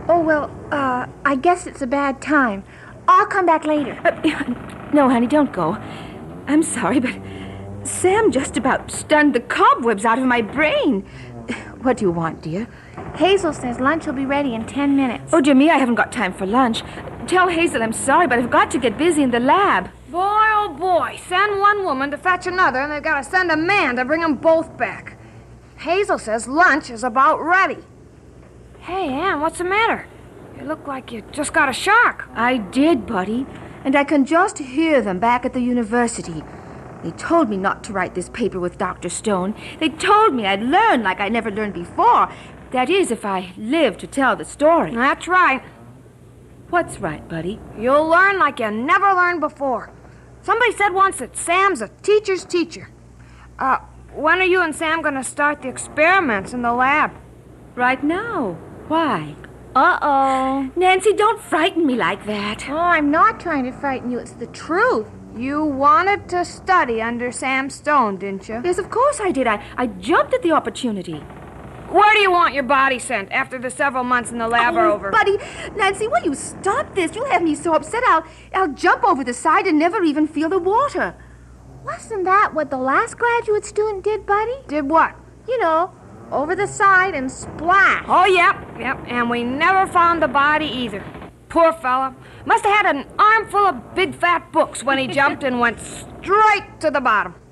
Oh, well, I guess it's a bad time. I'll come back later. No, honey, don't go. I'm sorry, but Sam just about stunned the cobwebs out of my brain. What do you want, dear? Hazel says lunch will be ready in 10 minutes. Oh, dear me, I haven't got time for lunch. Tell Hazel I'm sorry, but I've got to get busy in the lab. Boy, oh boy, send one woman to fetch another, and they've got to send a man to bring them both back. Hazel says lunch is about ready. Hey, Ann, what's the matter? You look like you just got a shock. I did, Buddy, and I can just hear them back at the university. They told me not to write this paper with Dr. Stone. They told me I'd learn like I never learned before. That is, if I live to tell the story. That's right. What's right, Buddy? You'll learn like you never learned before. Somebody said once that Sam's a teacher's teacher. When are you and Sam going to start the experiments in the lab? Right now. Why? Uh-oh. Nancy, don't frighten me like that. Oh, I'm not trying to frighten you. It's the truth. You wanted to study under Sam Stone, didn't you? Yes, of course I did. I jumped at the opportunity. Where do you want your body sent after the several months in the lab are over? Buddy, Nancy, will you stop this? You'll have me so upset I'll jump over the side and never even feel the water. Wasn't that what the last graduate student did, Buddy? Did what? You know, over the side and splash. Oh, yep. And we never found the body either. Poor fella. Must have had an armful of big fat books when he jumped and went straight to the bottom.